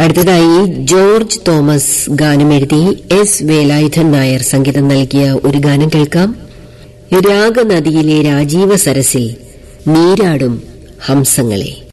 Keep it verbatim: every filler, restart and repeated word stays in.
അടുത്തതായി George Thomas ഗാനമെഴുതി S Velayudhan Nair സംഗീതം നൽകിയ ഒരു ഗാനം കേൾക്കാം. രാഗനദിയിലെ രാജീവ സരസിൽ നീരാടും ഹംസങ്ങളെ.